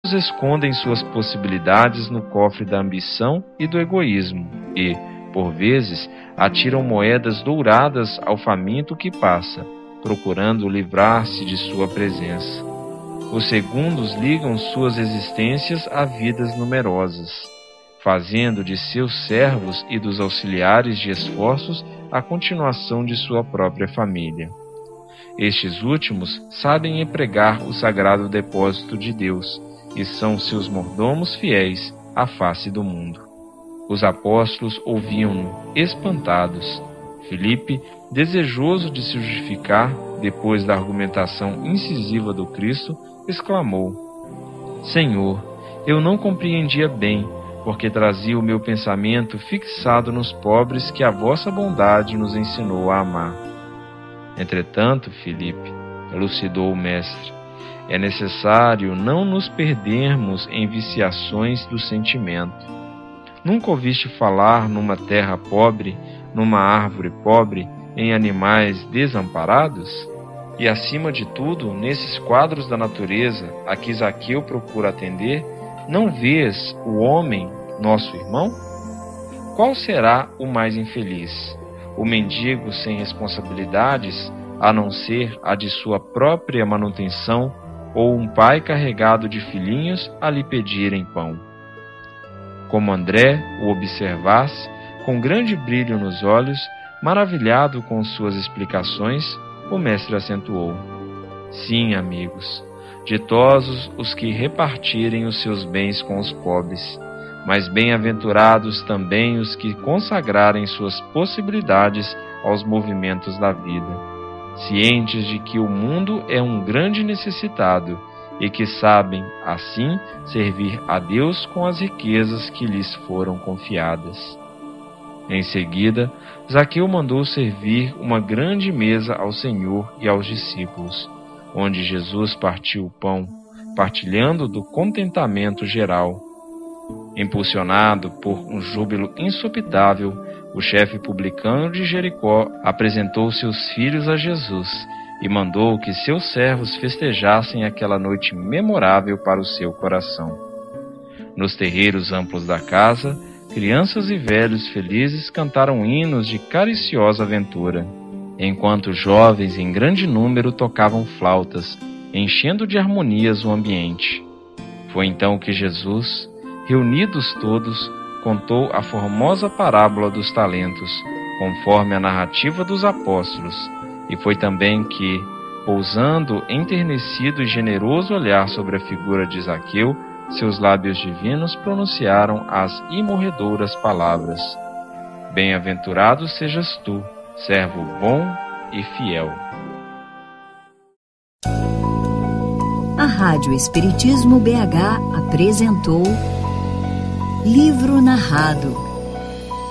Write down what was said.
escondem suas possibilidades no cofre da ambição e do egoísmo e, por vezes, atiram moedas douradas ao faminto que passa, procurando livrar-se de sua presença. Os segundos ligam suas existências a vidas numerosas, fazendo de seus servos e dos auxiliares de esforços a continuação de sua própria família. Estes últimos sabem empregar o sagrado depósito de Deus e são seus mordomos fiéis à face do mundo. Os apóstolos ouviam-no, espantados. Filipe, desejoso de se justificar, depois da argumentação incisiva do Cristo, exclamou: Senhor, eu não compreendia bem, porque trazia o meu pensamento fixado nos pobres que a vossa bondade nos ensinou a amar. Entretanto, Filipe, elucidou o mestre, é necessário não nos perdermos em viciações do sentimento. Nunca ouviste falar numa terra pobre, numa árvore pobre, em animais desamparados? E, acima de tudo, nesses quadros da natureza a que Zaqueu procura atender, não vês o homem, nosso irmão? Qual será o mais infeliz? O mendigo sem responsabilidades, a não ser a de sua própria manutenção, ou um pai carregado de filhinhos a lhe pedirem pão? Como André o observasse, com grande brilho nos olhos, maravilhado com suas explicações, o mestre acentuou: Sim, amigos, ditosos os que repartirem os seus bens com os pobres, mas bem-aventurados também os que consagrarem suas possibilidades aos movimentos da vida, cientes de que o mundo é um grande necessitado e que sabem, assim, servir a Deus com as riquezas que lhes foram confiadas. Em seguida, Zaqueu mandou servir uma grande mesa ao Senhor e aos discípulos, onde Jesus partiu o pão, partilhando do contentamento geral. Impulsionado por um júbilo insopitável, o chefe publicano de Jericó apresentou seus filhos a Jesus e mandou que seus servos festejassem aquela noite memorável para o seu coração. Nos terreiros amplos da casa, crianças e velhos felizes cantaram hinos de cariciosa aventura, enquanto jovens em grande número tocavam flautas, enchendo de harmonias o ambiente. Foi então que Jesus, reunidos todos, contou a formosa parábola dos talentos, conforme a narrativa dos apóstolos, e foi também que, pousando enternecido e generoso olhar sobre a figura de Zaqueu, seus lábios divinos pronunciaram as imorredoras palavras: Bem-aventurado sejas tu, servo bom e fiel. A Rádio Espiritismo BH apresentou Livro Narrado,